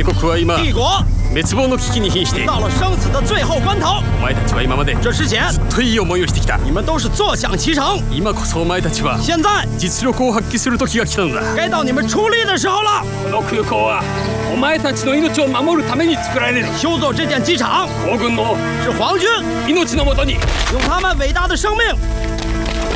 帝国は今帝国滅亡の危機に瀕して到了生死的最后关头。 お前たちは今まで这之前ずっといい思いをしてきた。 你们都是坐享其成， 今こそお前たちは现在実力を発揮する時が来たのだ。 该到你们出力的时候了。 この空港はお前たちの命を守るために作られる。 修造这件机场皇軍の是皇军命のもとに用他们伟大的生命